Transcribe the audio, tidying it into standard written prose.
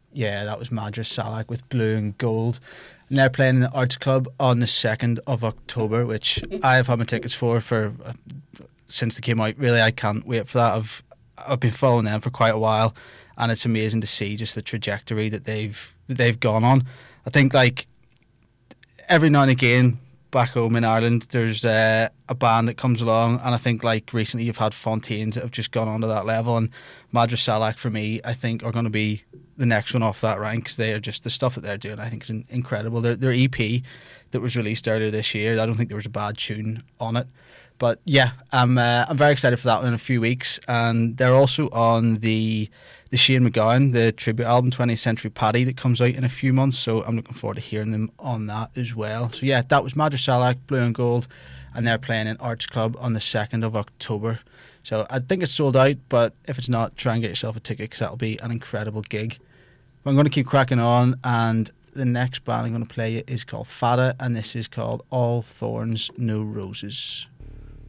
Yeah, that was Madras Salak with Blue and Gold. And they're playing in the Arts Club on the 2nd of October, which I have had my tickets for since they came out. Really, I can't wait for that. I've been following them for quite a while, and it's amazing to see just the trajectory that they've gone on. I think like every now and again back home in Ireland, there's a band that comes along, and I think like recently you've had Fontaines that have just gone on to that level, and Madras Salak for me, I think are going to be the next one off that rank, because they are just, the stuff that they're doing, I think is incredible. Their EP that was released earlier this year, I don't think there was a bad tune on it. But yeah, I'm very excited for that one in a few weeks, and they're also on the Shane MacGowan, the tribute album 20th Century Paddy, that comes out in a few months, so I'm looking forward to hearing them on that as well. So yeah, that was Madras Salak, Blue and Gold, and they're playing in Arts Club on the 2nd of October. So I think it's sold out, but if it's not, try and get yourself a ticket, because that'll be an incredible gig. But I'm going to keep cracking on, and the next band I'm going to play is called Fada, and this is called All Thorns No Roses.